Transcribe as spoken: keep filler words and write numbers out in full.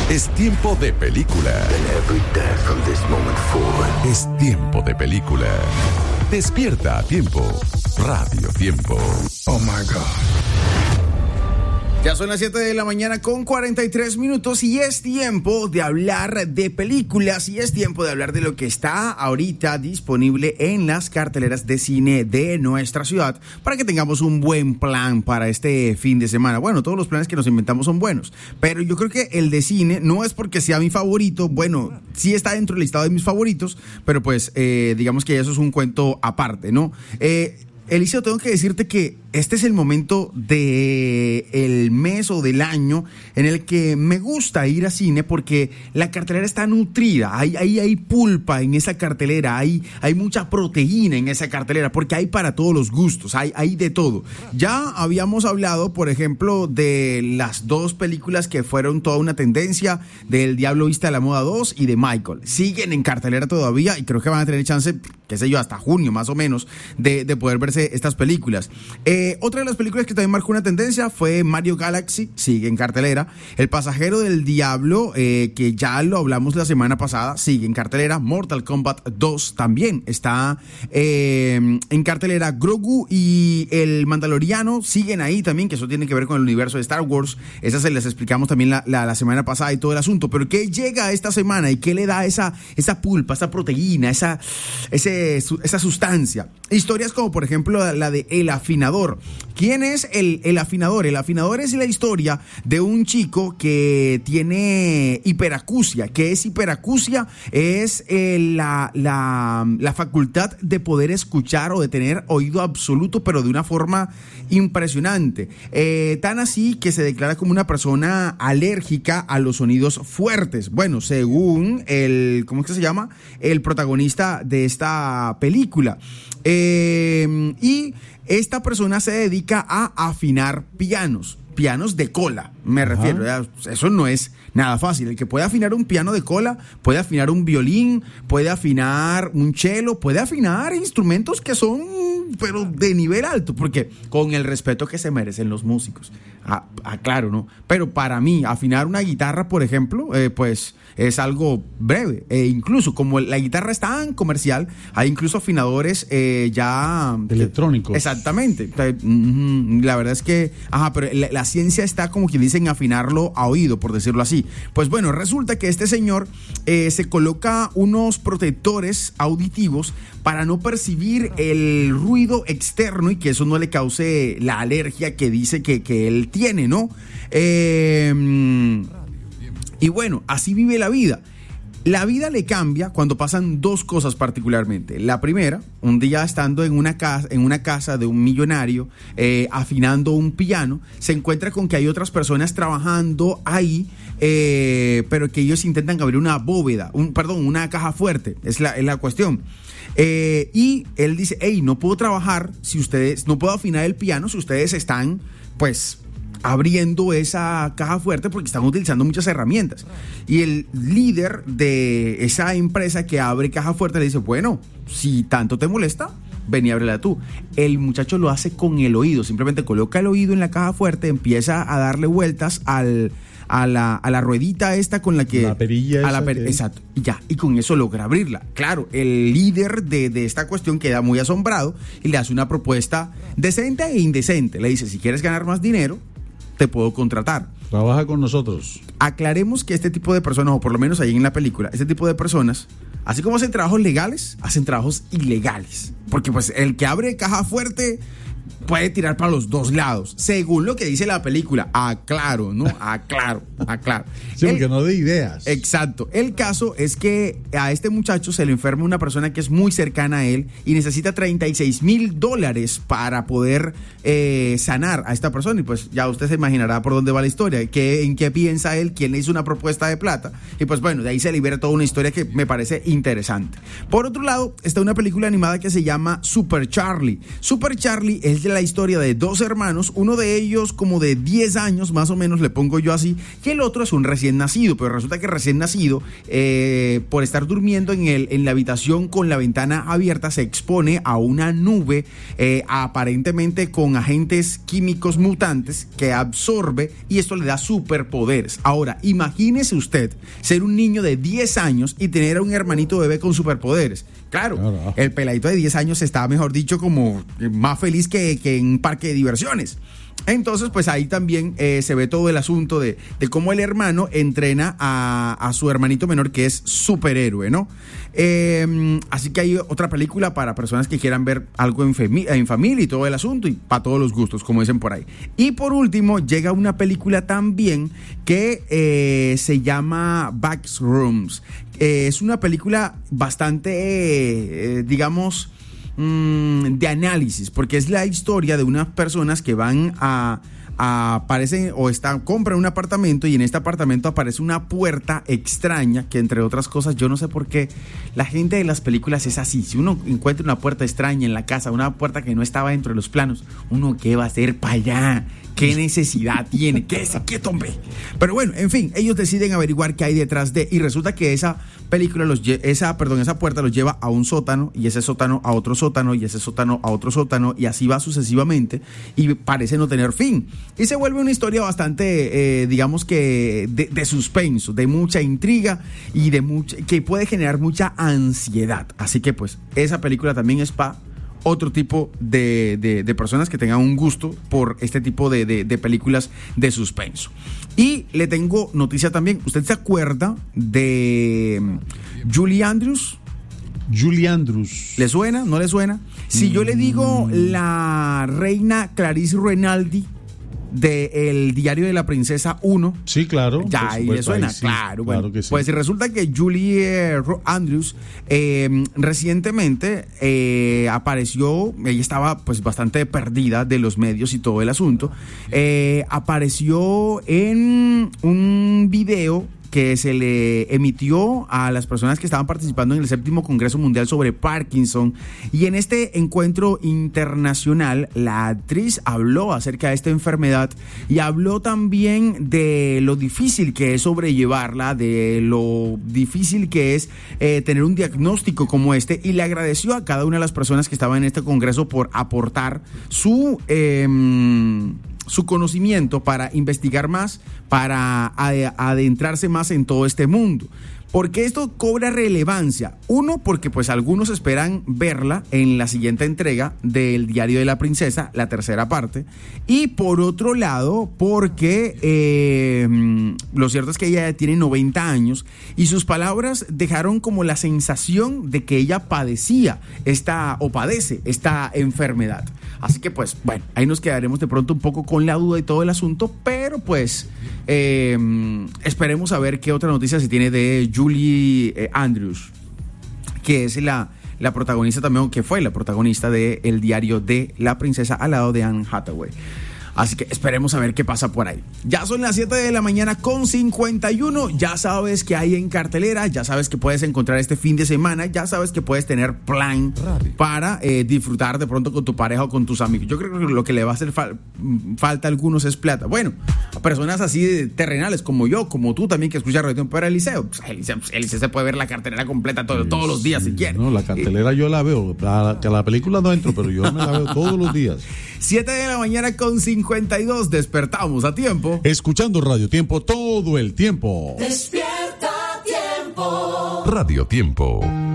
Es tiempo de película. Es tiempo de película. Despierta a tiempo. Radio Tiempo. Oh my God. Ya son las siete de la mañana con cuarenta y tres minutos y es tiempo de hablar de películas y es tiempo de hablar de lo que está ahorita disponible en las carteleras de cine de nuestra ciudad para que tengamos un buen plan para este fin de semana. Bueno, todos los planes que nos inventamos son buenos, pero yo creo que el de cine no es porque sea mi favorito, bueno, sí está dentro del listado de mis favoritos, pero pues eh, digamos que eso es un cuento aparte, ¿no? Eh, Eliseo, tengo que decirte que este es el momento del mes o del año en el que me gusta ir a cine porque la cartelera está nutrida, hay, hay, hay pulpa en esa cartelera, hay, hay mucha proteína en esa cartelera porque hay para todos los gustos, hay, hay de todo. Ya habíamos hablado, por ejemplo, de las dos películas que fueron toda una tendencia, del Diablo Viste a la Moda dos y de Michael. Siguen en cartelera todavía y creo que van a tener chance, qué sé yo, hasta junio más o menos, de, de poder verse estas películas. Eh, otra de las películas que también marcó una tendencia fue Mario Galaxy, sigue en cartelera. El Pasajero del Diablo, eh, que ya lo hablamos la semana pasada, sigue en cartelera. Mortal Kombat dos también está eh, en cartelera. Grogu y el Mandaloriano siguen ahí también, que eso tiene que ver con el universo de Star Wars. Esas se las explicamos también la, la, la semana pasada y todo el asunto. Pero ¿qué llega esta semana y qué le da esa, esa pulpa, esa proteína, esa, ese, esa sustancia? Historias como, por ejemplo, la de El Afinador. ¿Quién es el, el afinador? El afinador es la historia de un chico que tiene hiperacusia. ¿Qué es hiperacusia? Es eh, la, la, la facultad de poder escuchar o de tener oído absoluto, pero de una forma impresionante. Eh, tan así que se declara como una persona alérgica a los sonidos fuertes. Bueno, según el, ¿cómo es que se llama? El protagonista de esta película. Eh, y esta persona se dedica a afinar pianos, pianos de cola, me Ajá. refiero, eso no es nada fácil. El que puede afinar un piano de cola, puede afinar un violín, puede afinar un cello, puede afinar instrumentos que son, pero de nivel alto, porque con el respeto que se merecen los músicos, ah, ah, claro, ¿no? Pero para mí, afinar una guitarra, por ejemplo, eh, pues es algo breve, e incluso como la guitarra es tan comercial, hay incluso afinadores eh, ya electrónicos. Exactamente. La verdad es que, ajá, pero la, la ciencia está, como quien dicen, afinarlo a oído, por decirlo así. Pues bueno, resulta que este señor eh, se coloca unos protectores auditivos para no percibir el ruido externo y que eso no le cause la alergia que dice que, que él tiene, ¿no? Eh, y bueno, así vive la vida. La vida le cambia cuando pasan dos cosas particularmente. La primera, un día estando en una casa, en una casa de un millonario, eh, afinando un piano, se encuentra con que hay otras personas trabajando ahí, eh, pero que ellos intentan abrir una bóveda, un, perdón, una caja fuerte, es la, es la cuestión. Eh, y él dice, hey, no puedo trabajar si ustedes, no puedo afinar el piano si ustedes están, pues, abriendo esa caja fuerte porque están utilizando muchas herramientas. Y el líder de esa empresa que abre caja fuerte le dice, bueno, si tanto te molesta, ven y ábrela tú. El muchacho lo hace con el oído, simplemente coloca el oído en la caja fuerte, empieza a darle vueltas al, a, la, a la ruedita esta con la que... La perilla a la per, que... Exacto, y ya, y con eso logra abrirla. Claro, el líder de, de esta cuestión queda muy asombrado y le hace una propuesta decente e indecente. Le dice, si quieres ganar más dinero, te puedo contratar. Trabaja con nosotros. Aclaremos que este tipo de personas, o por lo menos ahí en la película, este tipo de personas, así como hacen trabajos legales, hacen trabajos ilegales. Porque pues el que abre caja fuerte puede tirar para los dos lados, según lo que dice la película. Aclaro, ¿no? Aclaro, aclaro. Sí, porque el, no de ideas. Exacto. El caso es que a este muchacho se le enferma una persona que es muy cercana a él y necesita treinta y seis mil dólares para poder eh, sanar a esta persona. Y pues ya usted se imaginará por dónde va la historia, qué, en qué piensa él, quién le hizo una propuesta de plata. Y pues bueno, de ahí se libera toda una historia que me parece interesante. Por otro lado, está una película animada que se llama Super Charlie. Super Charlie es Es la historia de dos hermanos, uno de ellos como de diez años, más o menos le pongo yo así, y el otro es un recién nacido, pero resulta que recién nacido, eh, por estar durmiendo en, el, en la habitación con la ventana abierta, se expone a una nube eh, aparentemente con agentes químicos mutantes que absorbe, y esto le da superpoderes. Ahora, imagínese usted ser un niño de diez años y tener a un hermanito bebé con superpoderes. Claro, claro, el peladito de diez años está, mejor dicho, como más feliz que, que en un parque de diversiones. Entonces, pues ahí también eh, se ve todo el asunto de, de cómo el hermano entrena a, a su hermanito menor, que es superhéroe, ¿no? Eh, así que hay otra película para personas que quieran ver algo en, femi- en familia y todo el asunto, y para todos los gustos, como dicen por ahí. Y por último, llega una película también que eh, se llama Backrooms. Eh, es una película bastante, eh, digamos... de análisis, porque es la historia de unas personas que van a, a aparecen o están, compran un apartamento, y en este apartamento aparece una puerta extraña que, entre otras cosas, yo no sé por qué la gente de las películas es así. Si uno encuentra una puerta extraña en la casa, una puerta que no estaba dentro de los planos, uno, ¿qué va a hacer para allá? ¿Qué necesidad tiene? Quédese quieto, hombre. Pero bueno, en fin, ellos deciden averiguar qué hay detrás de, y resulta que esa película los lle- esa, perdón, esa puerta los lleva a un sótano, y ese sótano a otro sótano, y ese sótano a otro sótano, y así va sucesivamente, y parece no tener fin. Y se vuelve una historia bastante, eh, digamos que de, de suspenso, de mucha intriga y de mucha, que puede generar mucha ansiedad. Así que pues esa película también es para otro tipo de, de, de personas que tengan un gusto por este tipo de, de, de películas de suspenso. Y le tengo noticia también. ¿Usted se acuerda de Julie Andrews? Julie Andrews. ¿Le suena? ¿No le suena? Si yo le digo la reina Clarice Rinaldi de El Diario de la Princesa uno. Sí, claro. Ya ahí le suena, sí, claro. Bueno, claro que sí. Pues resulta que Julie Andrews eh, recientemente eh, apareció, ella estaba pues bastante perdida de los medios y todo el asunto, eh, apareció en un video que se le emitió a las personas que estaban participando en el séptimo Congreso Mundial sobre Parkinson, y en este encuentro internacional la actriz habló acerca de esta enfermedad y habló también de lo difícil que es sobrellevarla, de lo difícil que es eh, tener un diagnóstico como este, y le agradeció a cada una de las personas que estaban en este congreso por aportar su... Eh, su conocimiento para investigar más, para adentrarse más en todo este mundo. Porque esto cobra relevancia. Uno, porque pues algunos esperan verla en la siguiente entrega del Diario de la Princesa, la tercera parte. Y por otro lado, porque eh, lo cierto es que ella ya tiene noventa años y sus palabras dejaron como la sensación de que ella padecía esta o padece esta enfermedad. Así que pues, bueno, ahí nos quedaremos de pronto un poco con la duda y todo el asunto, pero pues eh, esperemos a ver qué otra noticia se tiene de Julie eh, Andrews, que es la, la protagonista también, que fue la protagonista de El Diario de la Princesa al lado de Anne Hathaway. Así que esperemos a ver qué pasa por ahí. Ya son las siete de la mañana con cincuenta y uno. Ya sabes que hay en cartelera. Ya sabes que puedes encontrar este fin de semana. Ya sabes que puedes tener plan para eh, disfrutar de pronto con tu pareja o con tus amigos. Yo creo que lo que le va a hacer fal- falta a algunos es plata. Bueno, a personas así de terrenales como yo, como tú también que escuchas Radio Tiempo para Eliseo. Pues, Eliseo, pues, Eliseo se puede ver la cartelera completa todo, todos los días si quiere. No, la cartelera yo la veo. La, que la película no entro, pero yo me la veo todos los días. siete de la mañana con cincuenta y dos, despertamos a tiempo. Escuchando Radio Tiempo todo el tiempo. Despierta Tiempo. Radio Tiempo.